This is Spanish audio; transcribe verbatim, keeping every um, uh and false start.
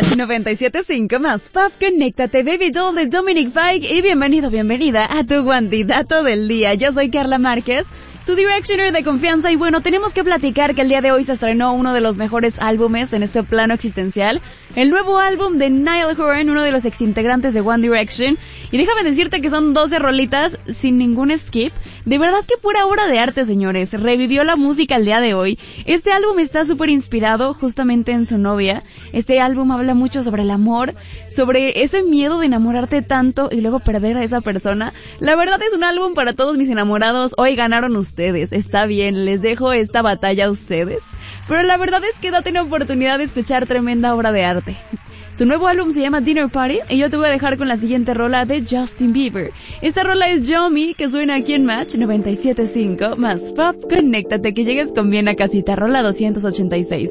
Match noventa y siete punto cinco más Pop, conéctate, Baby Doll de Dominic Fike, y bienvenido, bienvenida a tu Guandidato del día. Yo soy Carla Márquez, tu Directioner de confianza, y bueno, tenemos que platicar que el día de hoy se estrenó uno de los mejores álbumes en este plano existencial, el nuevo álbum de Niall Horan, uno de los exintegrantes de One Direction, y déjame decirte que son doce rolitas sin ningún skip. De verdad que pura obra de arte, señores. Revivió la música el día de hoy. Este álbum está súper inspirado justamente en su novia. Este álbum habla mucho sobre el amor, sobre ese miedo de enamorarte tanto y luego perder a esa persona. La verdad es un álbum para todos mis enamorados. Hoy ganaron ustedes, está bien, les dejo esta batalla a ustedes. Pero la verdad es que date una oportunidad de escuchar tremenda obra de arte. Su nuevo álbum se llama Dinner Party, y yo te voy a dejar con la siguiente rola de Justin Bieber. Esta rola es Yomi, que suena aquí en Match noventa y siete punto cinco más Pop. Conéctate, que llegues con bien a casita. Rola doscientos ochenta y seis.